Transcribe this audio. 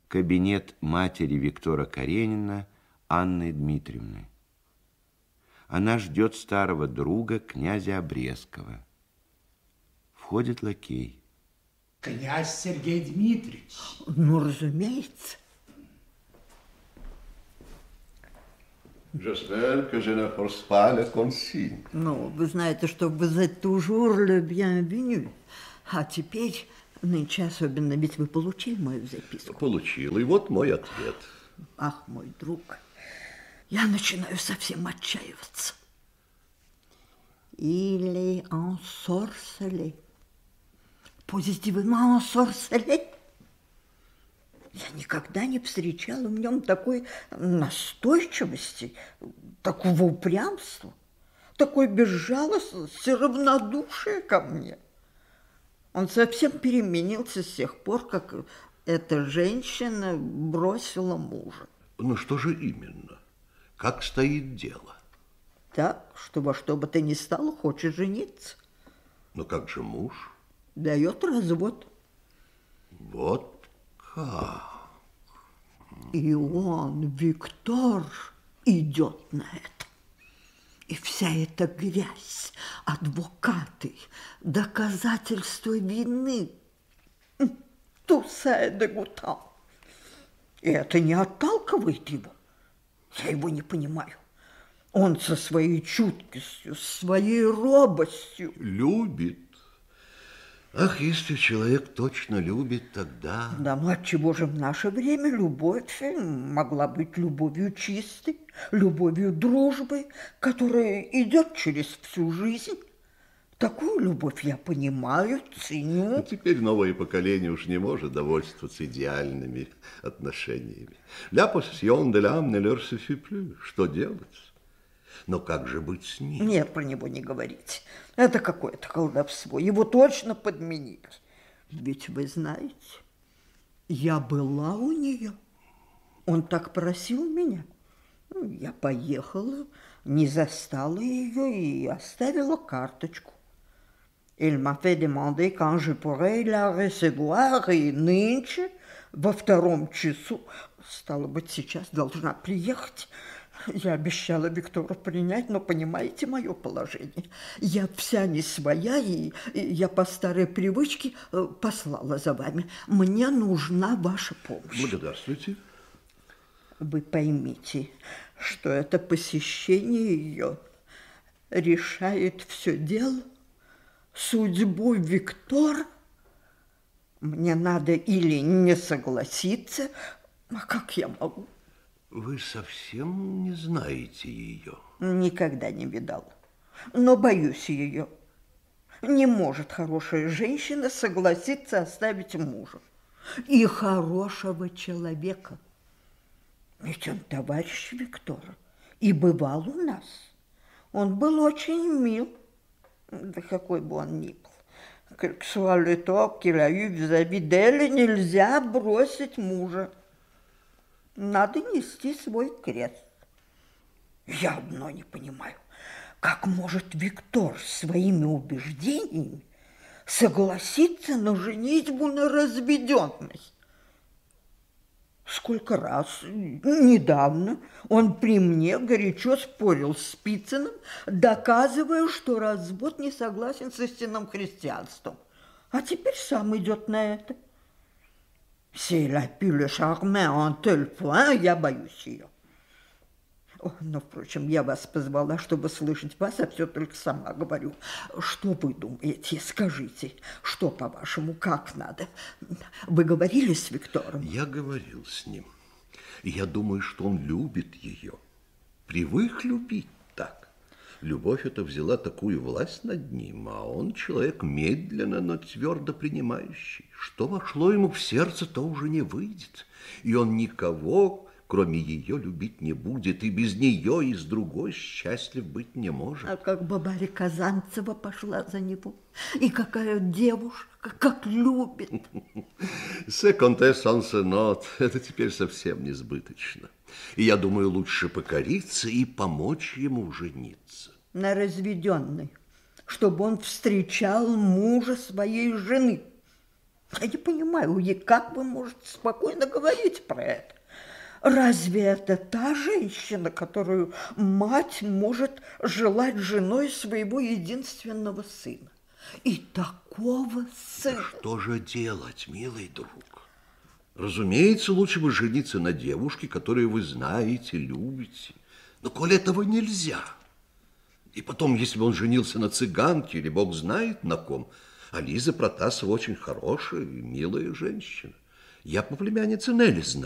Кабинет матери Виктора Каренина Анны Дмитриевны. Она ждет старого друга, князя Обрезкова. Входит лакей. Князь Сергей Дмитриевич. Ну, разумеется. J'espère que je ne force pas le consigne. Ну, вы знаете, что vous êtes toujours le bienvenu. А теперь, нынче особенно, ведь вы получили мою записку? Получил, и вот мой ответ. Ах, мой друг, я начинаю совсем отчаиваться. Il est ensorcelé. Позитивно ensorcelé. Я никогда не встречала в нем такой настойчивости, такого упрямства, такой безжалостности, равнодушия ко мне. Он совсем переменился с тех пор, как эта женщина бросила мужа. Ну что же именно? Как стоит дело? Так, что во что бы ты ни стало, хочет жениться. Но как же муж? Дает развод. Вот как? И он, Виктор, идет на это. И вся эта грязь, адвокаты, доказательства вины, туса де гутан. И это не отталкивает его. Я его не понимаю. Он со своей чуткостью, своей робостью. Любит. Ах, если человек точно любит, тогда... Да, ну отчего же в наше время любовь могла быть любовью чистой, любовью дружбы, которая идет через всю жизнь? Такую любовь я понимаю, ценю. Но теперь новое поколение уж не может довольствоваться идеальными отношениями. La possession de l'âme ne leur suffit plus. Что делать? Но как же быть с ним? Нет, про него не говорите. Это какое-то колдовство. Его точно подменили. Ведь вы знаете, я была у нее. Он так просил меня. Я поехала, не застала ее и оставила карточку. Il m'a fait demander quand je pourrais la recevoir, и нынче, во 2 часу, стало быть, сейчас должна приехать. Я обещала Виктору принять, но понимаете мое положение. Я вся не своя, и я по старой привычке послала за вами. Мне нужна ваша помощь. Благодарствуйте. Вы поймите, что это посещение ее решает все дело, судьбу Виктора. Мне надо или не согласиться, а как я могу? Вы совсем не знаете ее? Никогда не видал, но боюсь ее. Не может хорошая женщина согласиться оставить мужа. И хорошего человека. Ведь он товарищ Виктора и бывал у нас. Он был очень мил. Да какой бы он ни был. Quel que soit le tort qu'il a eu vis-à-vis d'elle, нельзя бросить мужа. Надо нести свой крест. Я одно не понимаю, как может Виктор своими убеждениями согласиться на женитьбу на разведенной? Сколько раз, недавно, он при мне горячо спорил с Спицыным, доказывая, что развод не согласен с истинным христианством. А теперь сам идет на это. Si elle a pu le charmer en tel point, я боюсь ее. Но, впрочем, я вас позвала, чтобы слышать вас, а все только сама говорю. Что вы думаете? Скажите, что, по-вашему, как надо? Вы говорили с Виктором? Я говорил с ним. И я думаю, что он любит ее. Привык любить так. Любовь эта взяла такую власть над ним, а он человек медленно, но твердо принимающий. Что вошло ему в сердце, то уже не выйдет. И он никого, кроме ее, любить не будет, и без нее, и с другой счастлив быть не может. А как бы Барри Казанцева пошла за него, и какая девушка, как любит. Se comtesse en ce note, это теперь совсем несбыточно. И я думаю, лучше покориться и помочь ему жениться. На разведенной, чтобы он встречал мужа своей жены. Я не понимаю, и как вы можете спокойно говорить про это? Разве это та женщина, которую мать может желать женой своего единственного сына? И такого сына. Что же делать, милый друг? Разумеется, лучше бы жениться на девушке, которую вы знаете, любите. Но коль этого нельзя. И потом, если бы он женился на цыганке или бог знает на ком, а Лиза Протасова очень хорошая и милая женщина. Я по племяннице Нелли знаю.